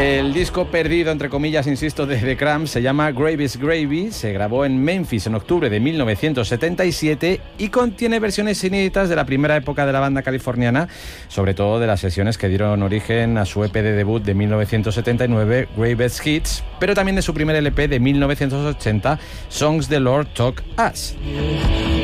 El disco perdido, entre comillas, insisto, de The Cramps se llama Gravy's Gravy, se grabó en Memphis en octubre de 1977 y contiene versiones inéditas de la primera época de la banda californiana, sobre todo de las sesiones que dieron origen a su EP de debut de 1979, Greatest Hits, pero también de su primer LP de 1980, Songs the Lord Taught Us.